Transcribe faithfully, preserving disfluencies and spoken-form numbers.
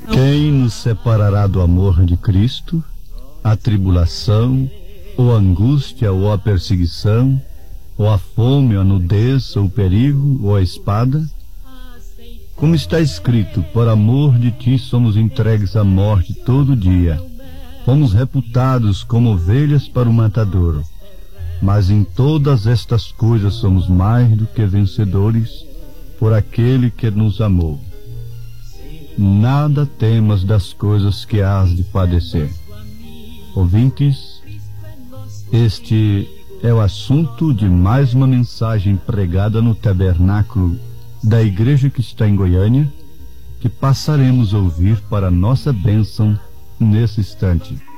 Quem nos separará do amor de Cristo? A tribulação, ou a angústia, ou a perseguição, ou a fome, ou a nudez, ou o perigo, ou a espada? Como está escrito, por amor de ti somos entregues à morte todo dia. Fomos reputados como ovelhas para o matadouro. Mas em todas estas coisas somos mais do que vencedores por aquele que nos amou. Nada temas das coisas que hás de padecer. Ouvintes, este é o assunto de mais uma mensagem pregada no tabernáculo da igreja que está em Goiânia, que passaremos a ouvir para nossa bênção nesse instante.